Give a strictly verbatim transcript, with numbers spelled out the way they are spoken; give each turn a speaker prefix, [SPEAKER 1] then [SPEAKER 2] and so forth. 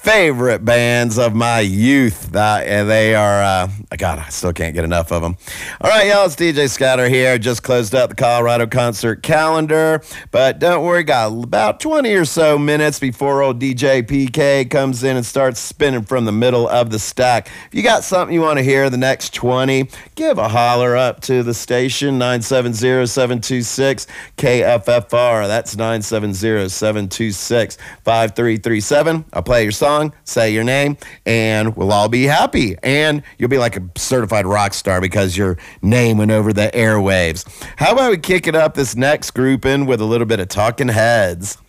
[SPEAKER 1] favorite bands of my youth. Uh, and they are, uh, God, I still can't get enough of them. All right, y'all, it's D J Scatter here. Just closed out the Colorado concert calendar. But don't worry, got about twenty or so minutes before old D J P K comes in and starts spinning from the middle of the stack. If you got something you want to hear the next twenty, give a holler up to the station, nine seven zero, seven two six, K F F R. That's nine seven zero, seven two six, five three three seven. I'll play your song, say your name, and we'll all be happy. And you'll be like a certified rock star because your name went over the airwaves. How about we kick it up this next grouping with a little bit of Talking Heads?